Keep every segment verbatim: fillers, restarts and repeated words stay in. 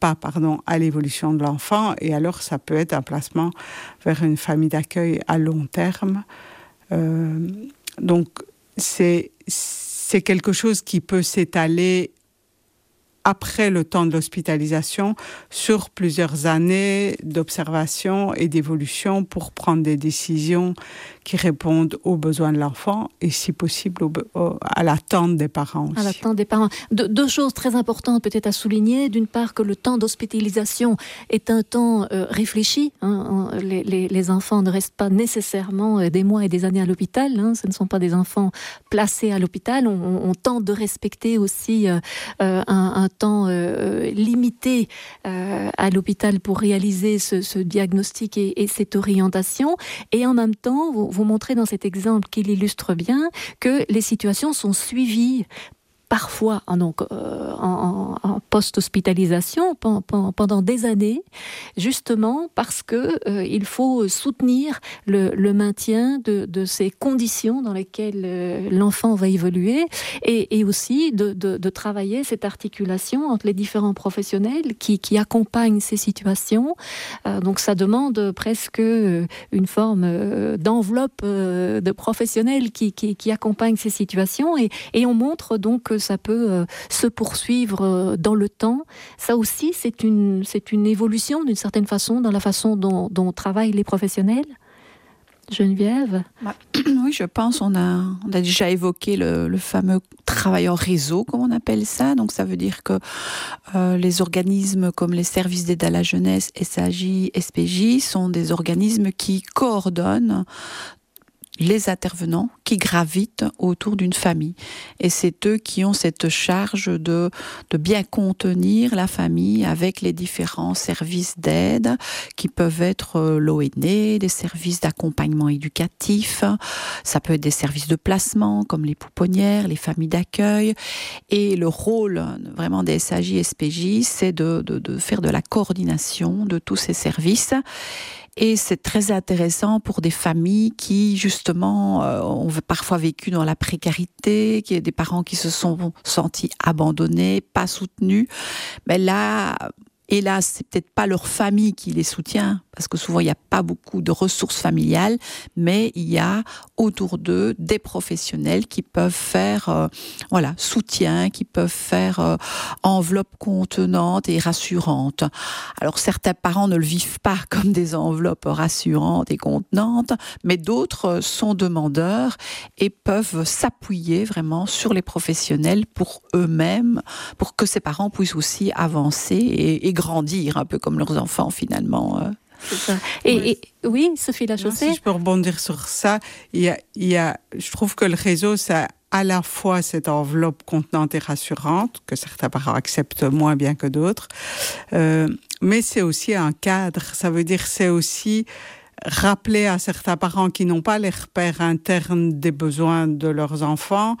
pas pardon, à l'évolution de l'enfant, et alors ça peut être un placement vers une famille d'accueil à long terme. Euh, donc c'est, c'est quelque chose qui peut s'étaler après le temps de l'hospitalisation sur plusieurs années d'observation et d'évolution pour prendre des décisions qui répondent aux besoins de l'enfant et si possible au, au, à l'attente des parents aussi. À l'attente des parents. De, deux choses très importantes peut-être à souligner. D'une part que le temps d'hospitalisation est un temps euh, réfléchi. Hein. Les, les, les enfants ne restent pas nécessairement des mois et des années à l'hôpital. Hein. Ce ne sont pas des enfants placés à l'hôpital. On, on, on tente de respecter aussi euh, un, un temps euh, limité euh, à l'hôpital pour réaliser ce, ce diagnostic et, et cette orientation. Et en même temps, vous, vous montrez dans cet exemple qui l'illustre bien que les situations sont suivies parfois en, donc, euh, en, en, en post-hospitalisation pendant des années, justement parce que euh, il faut soutenir le, le maintien de, de ces conditions dans lesquelles euh, l'enfant va évoluer et, et aussi de, de, de travailler cette articulation entre les différents professionnels qui, qui accompagnent ces situations. Euh, donc ça demande presque une forme euh, d'enveloppe euh, de professionnels qui, qui, qui accompagnent ces situations et, et on montre donc que ça peut euh, se poursuivre euh, dans le temps. Ça aussi, c'est une, c'est une évolution d'une certaine façon dans la façon dont, dont travaillent les professionnels. Geneviève ? Bah, oui, je pense, on a, on a déjà évoqué le, le fameux travail en réseau, comme on appelle ça. Donc ça veut dire que euh, les organismes comme les services d'aide à la jeunesse, S A J, S P J, sont des organismes qui coordonnent les intervenants qui gravitent autour d'une famille. Et c'est eux qui ont cette charge de, de bien contenir la famille avec les différents services d'aide qui peuvent être l'O N E, des services d'accompagnement éducatif, ça peut être des services de placement comme les pouponnières, les familles d'accueil. Et le rôle vraiment des S A J, S P J, c'est de, de, de faire de la coordination de tous ces services. Et c'est très intéressant pour des familles qui, justement, euh, ont parfois vécu dans la précarité, qui a des parents qui se sont sentis abandonnés, pas soutenus. Mais là, hélas, c'est peut-être pas leur famille qui les soutient, parce que souvent il n'y a pas beaucoup de ressources familiales, mais il y a autour d'eux des professionnels qui peuvent faire euh, voilà, soutien, qui peuvent faire euh, enveloppe contenante et rassurante. Alors certains parents ne le vivent pas comme des enveloppes rassurantes et contenantes, mais d'autres sont demandeurs et peuvent s'appuyer vraiment sur les professionnels pour eux-mêmes, pour que ces parents puissent aussi avancer et, et grandir, un peu comme leurs enfants finalement. Euh. C'est ça. Et, oui. et oui, Sophie Lachaussée. Si je peux rebondir sur ça, il y a, il y a, je trouve que le réseau, ça a à la fois cette enveloppe contenante et rassurante, que certains parents acceptent moins bien que d'autres, euh, mais c'est aussi un cadre. Ça veut dire c'est aussi rappeler à certains parents qui n'ont pas les repères internes des besoins de leurs enfants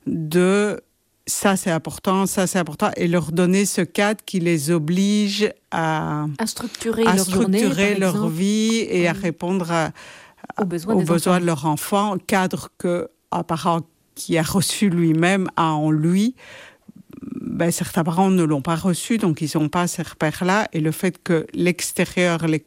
de ça c'est important, ça c'est important, et leur donner ce cadre qui les oblige à, à structurer, à leur, structurer journée, leur vie et oui. à répondre à, aux besoins, aux besoins de leur enfant, cadre qu'un parent qui a reçu lui-même a en lui. Ben, certains parents ne l'ont pas reçu, donc ils n'ont pas ces repères-là, et le fait que l'extérieur les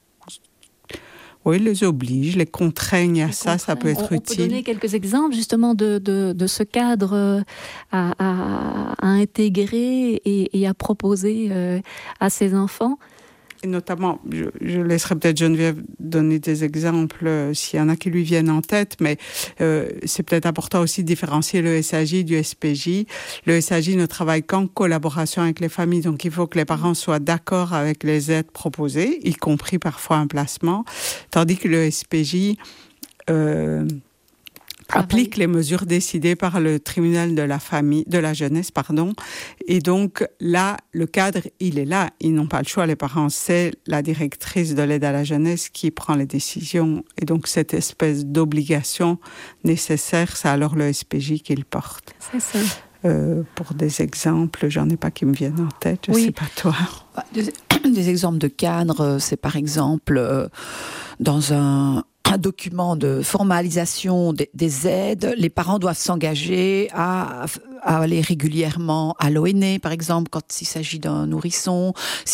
Oui, les oblige, les contraignent à les ça, ça peut être on, utile. On peut donner quelques exemples justement de, de, de ce cadre à, à, à intégrer et, et à proposer euh, à ses enfants. Et notamment, je, je laisserai peut-être Geneviève donner des exemples euh, s'il y en a qui lui viennent en tête, mais euh, c'est peut-être important aussi de différencier le S A J du S P J. Le S A J ne travaille qu'en collaboration avec les familles, donc il faut que les parents soient d'accord avec les aides proposées, y compris parfois un placement, tandis que le S P J euh, applique les mesures décidées par le tribunal de la famille, de la jeunesse, pardon. Et donc là, le cadre, il est là. Ils n'ont pas le choix. Les parents, c'est la directrice de l'aide à la jeunesse qui prend les décisions. Et donc cette espèce d'obligation nécessaire, c'est alors le S P J qui le porte. C'est ça. Euh, pour des exemples, j'en ai pas qui me viennent en tête. Je oui. sais pas toi. Des, des exemples de cadres, c'est par exemple euh, dans un un document de formalisation des, des aides, les parents doivent s'engager à, à aller régulièrement à l'O N E, par exemple, quand il s'agit d'un nourrisson.